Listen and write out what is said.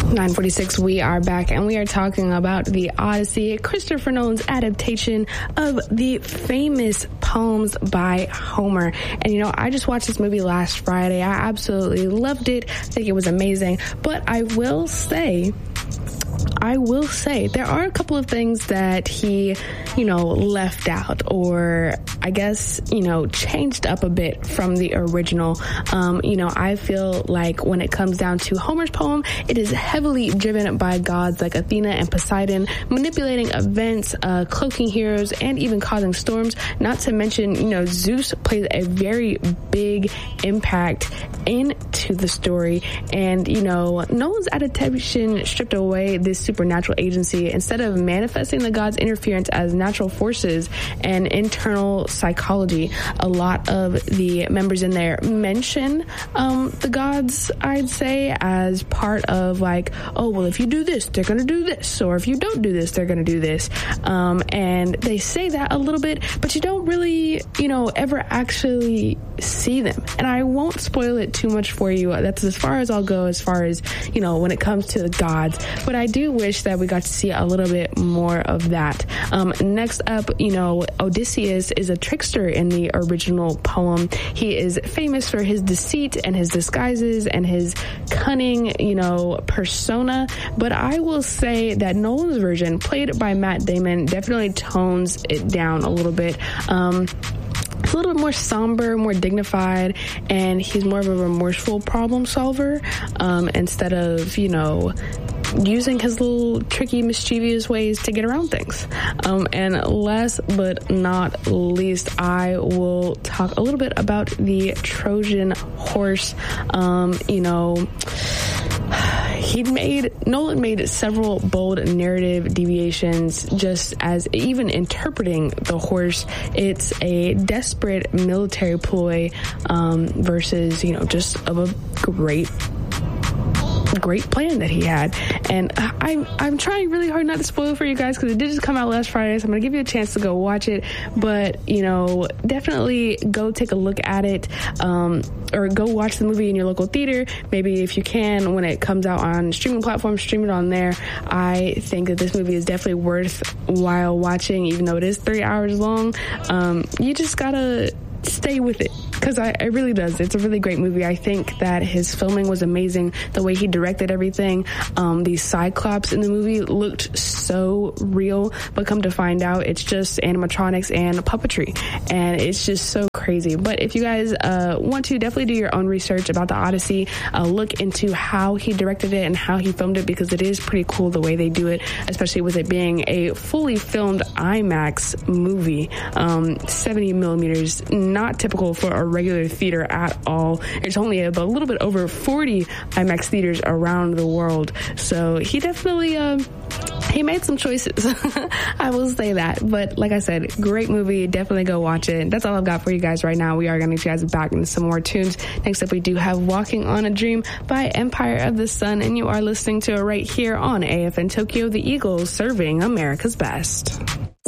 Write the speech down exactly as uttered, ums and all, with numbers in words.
nine forty-six, we are back, and we are talking about The Odyssey, Christopher Nolan's adaptation of the famous poems by Homer. And, you know, I just watched this movie last Friday. I absolutely loved it. I think it was amazing. But I will say... I will say there are a couple of things that he, you know, left out, or I guess, you know, changed up a bit from the original. Um, you know, I feel like when it comes down to Homer's poem, it is heavily driven by gods like Athena and Poseidon, manipulating events, uh, cloaking heroes, and even causing storms. Not to mention, you know, Zeus plays a very big impact into the story. And, you know, Nolan's adaptation stripped away this supernatural agency. Instead of manifesting the gods' interference as natural forces and internal psychology, a lot of the members in there mention um, the gods, I'd say, as part of like, oh, well, if you do this, they're going to do this, or if you don't do this, they're going to do this. Um, and they say that a little bit, but you don't really, you know, ever actually see them. And I won't spoil it too much for you. That's as far as I'll go as far as, you know, when it comes to the gods. But I do wish that we got to see a little bit more of that. Um, next up, you know, Odysseus is a trickster in the original poem. He is famous for his deceit and his disguises and his cunning, you know, persona. But I will say that Nolan's version, played by Matt Damon, definitely tones it down a little bit. Um, It's a little bit more somber, more dignified, and he's more of a remorseful problem solver um, instead of, you know, using his little tricky, mischievous ways to get around things. Um, and last but not least, I will talk a little bit about the Trojan horse. Um, you know, he made, Nolan made several bold narrative deviations just as even interpreting the horse. It's a desperate military ploy um, versus, you know, just of a great great plan that he had. And I'm I'm trying really hard not to spoil for you guys because it did just come out last Friday, so I'm going to give you a chance to go watch it. But, you know, definitely go take a look at it, um, or go watch the movie in your local theater. Maybe if you can, when it comes out on streaming platforms, stream it on there. I think that this movie is definitely worthwhile watching, even though it is three hours long. Um, you just gotta stay with it, because I, it really does. It's a really great movie. I think that his filming was amazing. The way he directed everything, um, the Cyclops in the movie looked so real, but come to find out, it's just animatronics and puppetry, and it's just so crazy. But if you guys uh, want to, definitely do your own research about the Odyssey. Uh, look into how he directed it and how he filmed it, because it is pretty cool the way they do it, especially with it being a fully filmed IMAX movie, um, seventy millimeters. Not typical for a regular theater at all. It's only a, a little bit over forty IMAX theaters around the world. So he definitely, um, he made some choices. I will say that. But like I said, great movie. Definitely go watch it. That's all I've got for you guys right now. We are going to get you guys back into some more tunes. Next up, we do have Walking on a Dream by Empire of the Sun, and you are listening to it right here on A F N Tokyo, the Eagles serving America's best.